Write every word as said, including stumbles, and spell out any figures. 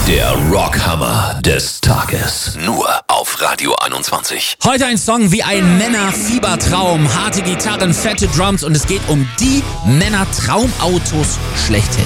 Der Rockhammer des Tages. Nur auf Radio einundzwanzig. Heute ein Song wie ein Männer-Fiebertraum. Harte Gitarren, fette Drums und es geht um die Männer-Traumautos schlechthin.